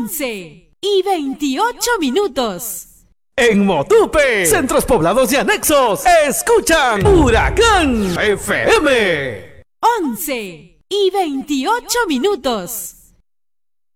11:28. En Motupe, centros poblados y anexos, escuchan Huracán FM. 11:28.